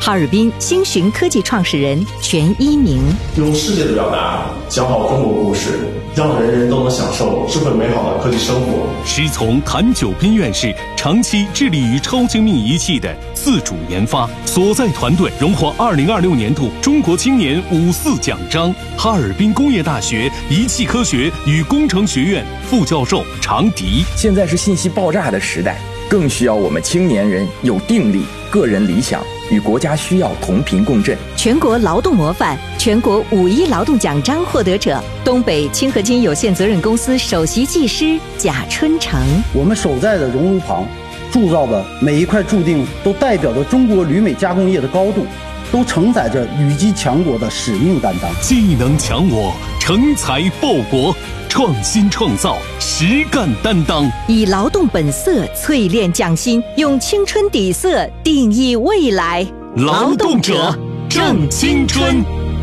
哈尔滨星寻科技创始人全一鸣， 用世界的表达讲好中国故事，让人人都能享受智慧美好的科技生活。 师从谭九斌院士长期致力于超精密仪器的自主研发，所在团队荣获2026年度中国青年54奖章。哈尔滨工业大学仪器科学与工程学院副教授常迪， 现在是信息爆炸的时代，更需要我们青年人有定力、个人理想，与国家需要同频共振。 全国劳动模范、全国5·1劳动奖章获得者，东北清合金有限责任公司首席技师贾春成。 我们守在的熔炉旁铸造的每一块铸锭，都代表着中国铝镁加工业的高度，都承载着虞姬强国的使命担当。 技能强我，成才报国，创新创造，实干担当， 以劳动本色淬炼匠心，用青春底色定义未来。 劳动者正青春。